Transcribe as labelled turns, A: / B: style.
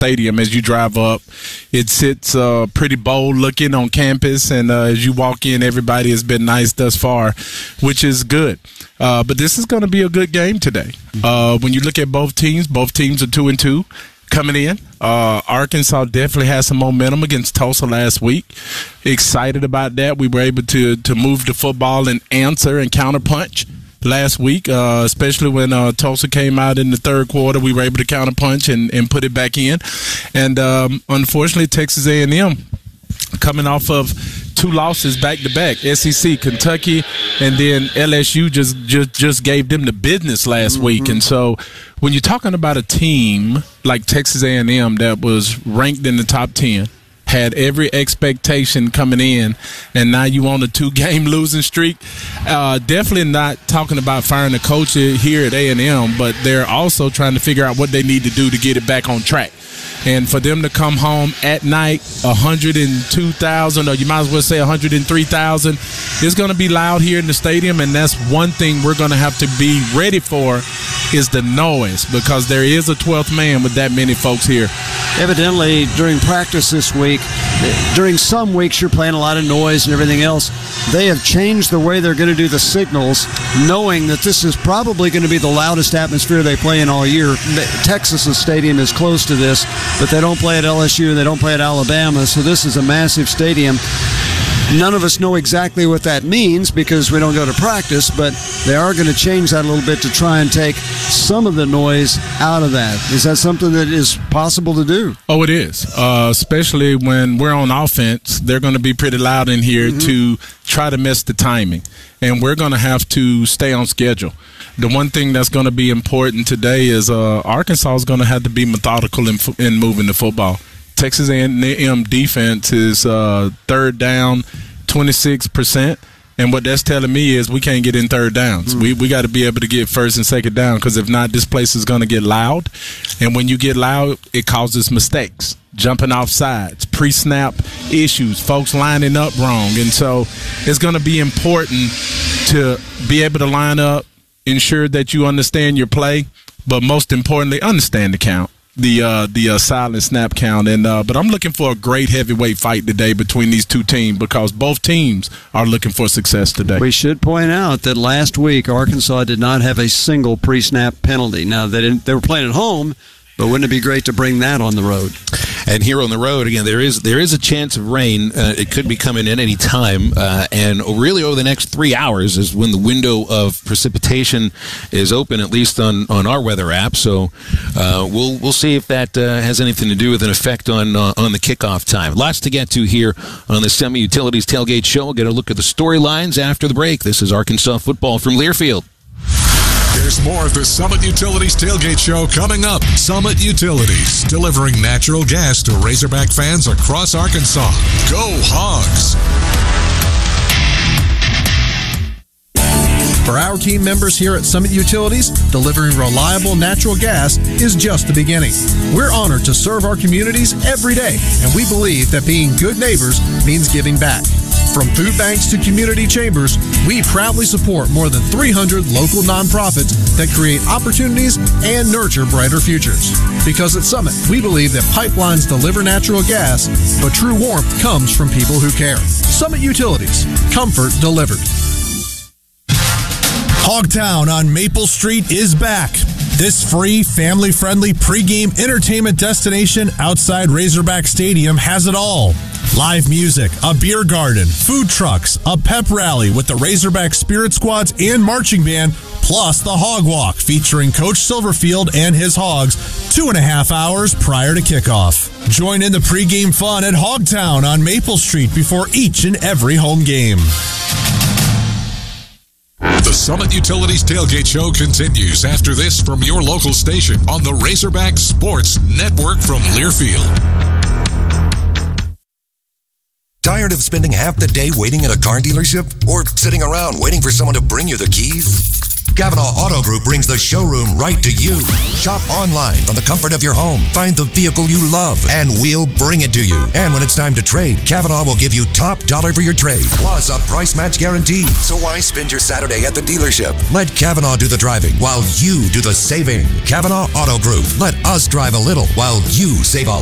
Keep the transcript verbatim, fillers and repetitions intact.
A: Stadium as you drive up. It sits uh, pretty bold looking on campus, and uh, as you walk in, everybody has been nice thus far, which is good. Uh, but this is going to be a good game today. Uh, when you look at both teams, both teams are two and two coming in. Uh, Arkansas definitely has some momentum against Tulsa last week. Excited about that. We were able to to move the football and answer and counterpunch last week, uh, especially when uh, Tulsa came out in the third quarter. We were able to counterpunch and, and put it back in. And um, unfortunately, Texas A and M coming off of two losses back-to-back, S E C, Kentucky, and then L S U just just, just gave them the business last mm-hmm. week. And so when you're talking about a team like Texas A and M that was ranked in the top ten, had every expectation coming in, and now you on a two-game losing streak. Uh, definitely not talking about firing the coach here at A and M, but they're also trying to figure out what they need to do to get it back on track. And for them to come home at night, one hundred two thousand, or you might as well say one hundred three thousand, it's going to be loud here in the stadium, and that's one thing we're going to have to be ready for is the noise, because there is a twelfth man with that many folks here.
B: Evidently, during practice this week, during some weeks you're playing a lot of noise and everything else. They have changed the way they're going to do the signals, knowing that this is probably going to be the loudest atmosphere they play in all year. Texas's stadium is close to this, but they don't play at L S U and they don't play at Alabama, so this is a massive stadium. None of us know exactly what that means because we don't go to practice, but they are going to change that a little bit to try and take some of the noise out of that. Is that something that is possible to do?
A: Oh, it is, uh, especially when we're on offense. They're going to be pretty loud in here mm-hmm. to try to miss the timing, and we're going to have to stay on schedule. The one thing that's going to be important today is uh, Arkansas is going to have to be methodical in, in moving the football. Texas A and M defense is uh, third down twenty-six percent, and what that's telling me is we can't get in third downs. Mm. We we got to be able to get first and second down, because if not, this place is going to get loud, and when you get loud, it causes mistakes, jumping off sides, pre-snap issues, folks lining up wrong, and so it's going to be important to be able to line up, ensure that you understand your play, but most importantly, understand the count. The uh, the uh, silent snap count, and uh, but I'm looking for a great heavyweight fight today between these two teams, because both teams are looking for success today.
B: We should point out that last week Arkansas did not have a single pre-snap penalty. Now they didn't, they were playing at home, but wouldn't it be great to bring that on the road?
C: And here on the road, again, there is there is a chance of rain. Uh, it could be coming in any time. Uh, and really over the next three hours is when the window of precipitation is open, at least on, on our weather app. So uh, we'll we'll see if that uh, has anything to do with an effect on uh, on the kickoff time. Lots to get to here on the Summit Utilities Tailgate Show. We'll get a look at the storylines after the break. This is Arkansas football from Learfield.
D: There's more of the Summit Utilities Tailgate Show coming up. Summit Utilities, delivering natural gas to Razorback fans across Arkansas. Go Hogs!
E: For our team members here at Summit Utilities, delivering reliable natural gas is just the beginning. We're honored to serve our communities every day, and we believe that being good neighbors means giving back. From food banks to community chambers, we proudly support more than three hundred local nonprofits that create opportunities and nurture brighter futures. Because at Summit, we believe that pipelines deliver natural gas, but true warmth comes from people who care. Summit Utilities, comfort delivered.
F: Hogtown on Maple Street is back. This free, family-friendly pregame entertainment destination outside Razorback Stadium has it all. Live music, a beer garden, food trucks, a pep rally with the Razorback Spirit Squads and marching band, plus the Hog Walk featuring Coach Silverfield and his Hogs two and a half hours prior to kickoff. Join in the pregame fun at Hogtown on Maple Street before each and every home game.
D: The Summit Utilities Tailgate Show continues after this from your local station on the Razorback Sports Network from Learfield.
G: Tired of spending half the day waiting at a car dealership or sitting around waiting for someone to bring you the keys? Kavanaugh Auto Group brings the showroom right to you. Shop online from the comfort of your home. Find the vehicle you love, and we'll bring it to you. And when it's time to trade, Kavanaugh will give you top dollar for your trade, plus a price match guarantee. So why spend your Saturday at the dealership? Let Kavanaugh do the driving while you do the saving. Kavanaugh Auto Group. Let us drive a little while you save a